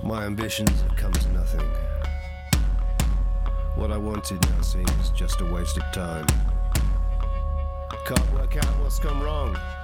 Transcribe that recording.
My ambitions have come to nothing. What I wanted now seems just a waste of time. Can't work out what's gone wrong.